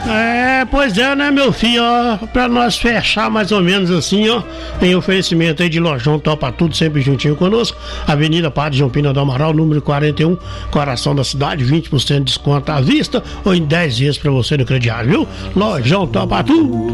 Pois é, né, meu filho, ó, pra nós fechar mais ou menos assim, ó, em oferecimento aí de Lojão Topa Tudo, sempre juntinho conosco, Avenida Padre João Pina do Amaral, número 41, coração da cidade, 20% de desconto à vista ou em 10 vezes pra você no crediário, viu? Lojão Topa Tudo.